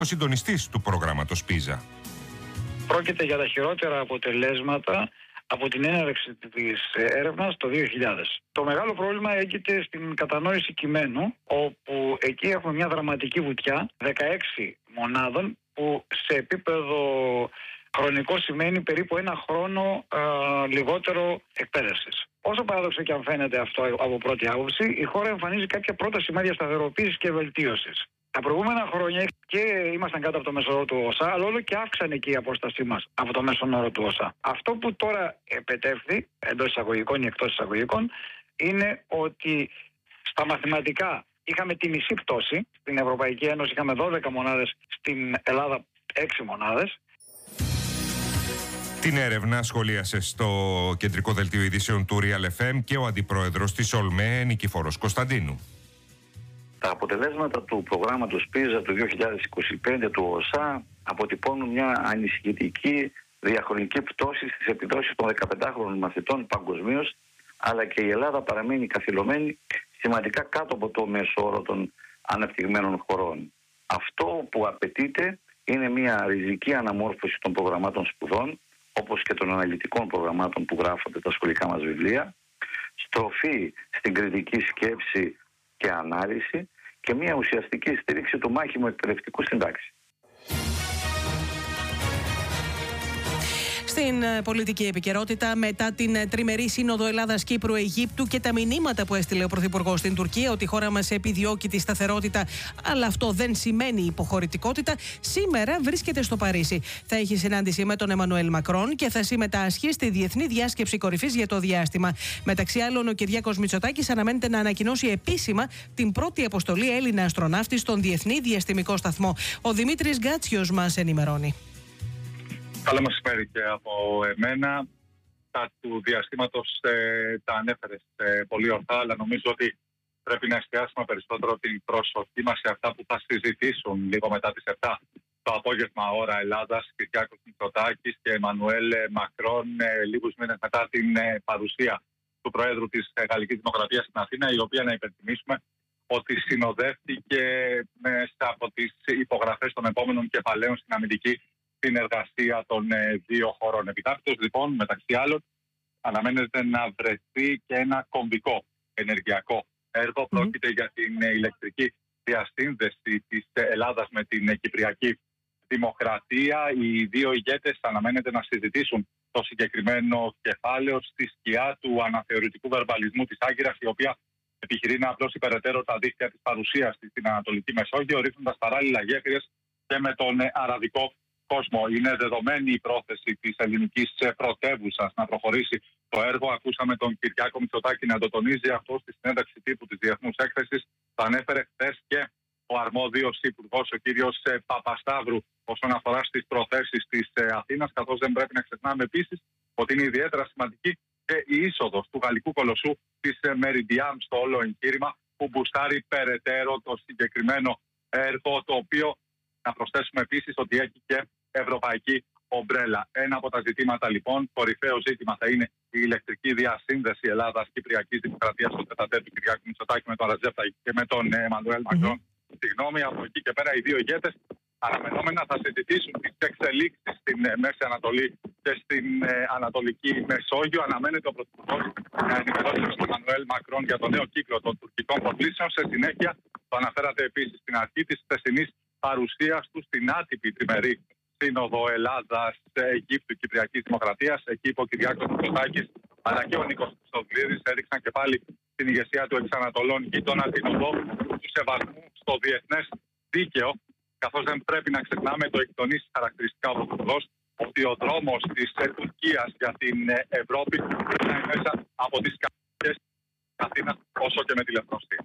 ο συντονιστής του προγράμματος PISA. Πρόκειται για τα χειρότερα αποτελέσματα από την έναρξη της έρευνας το 2000. Το μεγάλο πρόβλημα έγκυται στην κατανόηση κειμένου, όπου εκεί έχουμε μια δραματική βουτιά 16 μονάδων, που σε επίπεδο χρονικό σημαίνει περίπου ένα χρόνο λιγότερο εκπαίδευσης. Όσο παράδοξο και αν φαίνεται αυτό από πρώτη άποψη, η χώρα εμφανίζει κάποια πρώτα σημάδια σταθεροποίησης και βελτίωσης. Τα προηγούμενα χρόνια και ήμασταν κάτω από το μέσο όρο του ΟΣΑ, αλλά όλο και αύξανε και η απόστασή μας από το μέσο όρο του ΟΣΑ. Αυτό που τώρα επετεύχθη, εντός εισαγωγικών ή εκτός εισαγωγικών, είναι ότι στα μαθηματικά είχαμε τη μισή πτώση. Στην Ευρωπαϊκή Ένωση είχαμε 12 μονάδες, στην Ελλάδα 6 μονάδες. Την έρευνα σχολίασε στο κεντρικό δελτίο ειδήσεων του Real FM και ο αντιπρόεδρος της ΟΛΜΕ, Νικηφόρος Κωνσταντίνου. Τα αποτελέσματα του προγράμματος PISA του 2025 του ΟΣΑ αποτυπώνουν μια ανησυχητική διαχρονική πτώση στις επιδόσεις των 15χρονων μαθητών παγκοσμίως, αλλά και η Ελλάδα παραμένει καθυλωμένη σημαντικά κάτω από το μέσο όρο των αναπτυγμένων χωρών. Αυτό που απαιτείται είναι μια ριζική αναμόρφωση των προγραμμάτων σπουδών, όπως και των αναλυτικών προγραμμάτων που γράφονται τα σχολικά μας βιβλία, στροφή στην κριτική σκέψη και ανάλυση και μια ουσιαστική στήριξη του μάχημου εκπαιδευτικού στην τάξη. Στην πολιτική επικαιρότητα, μετά την τριμερή σύνοδο Ελλάδας-Κύπρου-Αιγύπτου και τα μηνύματα που έστειλε ο Πρωθυπουργός στην Τουρκία ότι η χώρα μας επιδιώκει τη σταθερότητα, αλλά αυτό δεν σημαίνει υποχωρητικότητα, σήμερα βρίσκεται στο Παρίσι. Θα έχει συνάντηση με τον Εμμανουέλ Μακρόν και θα συμμετάσχει στη Διεθνή Διάσκεψη Κορυφής για το διάστημα. Μεταξύ άλλων, ο Κυριάκος Μητσοτάκης αναμένεται να ανακοινώσει επίσημα την πρώτη αποστολή Έλληνα αστροναύτη στον Διεθνή Διαστημικό Σταθμό. Ο Δημήτρης Γκάτσιος μας ενημερώνει. Καλό μεσημέρι και από εμένα. Τα του διαστήματος τα ανέφερες πολύ ορθά, αλλά νομίζω ότι πρέπει να εστιάσουμε περισσότερο την προσοχή μας σε αυτά που θα συζητήσουν λίγο μετά τις 7 το απόγευμα ώρα Ελλάδας, Κυριάκος Μητσοτάκης και Εμμανουέλ Μακρόν, λίγους μήνες μετά την παρουσία του Προέδρου της Γαλλικής Δημοκρατίας στην Αθήνα, η οποία, να υπενθυμίσουμε, ότι συνοδεύτηκε μέσα από τις υπογραφές των επόμενων κεφαλαίων στην αμυντική συνεργασία των δύο χωρών. Επιτάπητος, λοιπόν, μεταξύ άλλων, αναμένεται να βρεθεί και ένα κομβικό ενεργειακό έργο. Πρόκειται για την ηλεκτρική διασύνδεση της Ελλάδας με την Κυπριακή Δημοκρατία. Οι δύο ηγέτες αναμένεται να συζητήσουν το συγκεκριμένο κεφάλαιο στη σκιά του αναθεωρητικού βερμπαλισμού της Άγκυρας, η οποία επιχειρεί να απλώσει περαιτέρω τα δίχτυα της παρουσίας της στην Ανατολική Μεσόγειο, ρίχνοντας παράλληλα γέφυρες και με τον αραβικό κόσμο. Είναι δεδομένη η πρόθεση της ελληνικής πρωτεύουσας να προχωρήσει το έργο. Ακούσαμε τον Κυριάκο Μητσοτάκη να το τονίζει αυτό στη συνέντευξη τύπου της Διεθνούς Έκθεσης. Το ανέφερε χθες και ο αρμόδιος υπουργός, ο κύριος Παπασταύρου, όσον αφορά στις προθέσεις της Αθήνας, καθώς δεν πρέπει να ξεχνάμε επίσης ότι είναι ιδιαίτερα σημαντική και η είσοδος του γαλλικού κολοσσού της Meridiam στο όλο εγχείρημα, που μπουστάρει περαιτέρω το συγκεκριμένο έργο, το οποίο, να προσθέσουμε επίσης, ότι έχει και ευρωπαϊκή ομπρέλα. Ένα από τα ζητήματα, λοιπόν, κορυφαίο ζήτημα θα είναι η ηλεκτρική διασύνδεση Ελλάδας-Κυπριακής Δημοκρατίας στο τετατέ του Κυριάκου Μητσοτάκη με τον Ρετζέπ Ταγιπ και με τον Εμμανουέλ Μακρόν. Συγγνώμη, από εκεί και πέρα οι δύο ηγέτες αναμενόμενα θα συζητήσουν τις εξελίξεις στην Μέση Ανατολή και στην Ανατολική Μεσόγειο. Αναμένεται ο Πρωθυπουργός να ενημερώσει τον Εμμανουέλ Μακρόν για το νέο κύκλο των τουρκικών προκλήσεων. Σε συνέχεια, το αναφέρατε επίσης στην αρχή της χθεσινής παρουσίας του στην άτυπη τριμερή Σύνοδο Ελλάδας-Αιγύπτου Κυπριακής Δημοκρατίας. Εκεί είπε ο Κυριάκος Μητσοτάκης αλλά και ο Νίκος Χριστοδουλίδης έδειξαν και πάλι την ηγεσία του εξανατολών γείτονα την οδό του σεβασμού στο διεθνές δίκαιο, καθώς δεν πρέπει να ξεχνάμε, το έχει τονίσει χαρακτηριστικά ο Πρωθυπουργός, ότι ο δρόμος της Τουρκίας για την Ευρώπη είναι μέσα από τις καρδιές της Αθήνας όσο και με τη Λευκοσία.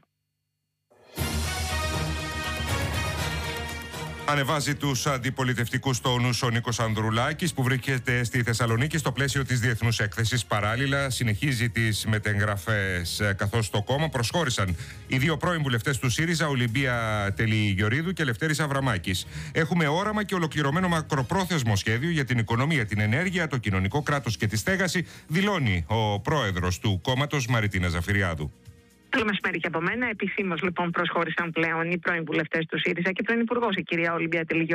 Ανεβάζει τους αντιπολιτευτικούς τόνους ο Νίκος Ανδρουλάκης, που βρίσκεται στη Θεσσαλονίκη στο πλαίσιο της Διεθνούς Έκθεσης. Παράλληλα, συνεχίζει τις μετεγγραφές, καθώς στο κόμμα προσχώρησαν οι δύο πρώην βουλευτές του ΣΥΡΙΖΑ, Ολυμπία Τελιγιορίδου και Λευτέρης Αβραμάκης. Έχουμε όραμα και ολοκληρωμένο μακροπρόθεσμο σχέδιο για την οικονομία, την ενέργεια, το κοινωνικό κράτος και τη στέγαση, δηλώνει ο πρόεδρος του κόμματος, Μαριτίνα Ζαφυριάδου. Καλό μεσημέρι και από μένα. Επισήμως λοιπόν προσχώρησαν πλέον οι πρώην βουλευτές του ΣΥΡΙΖΑ και πρώην υπουργός, η κυρία Ολυμπία Τελιγιώργου.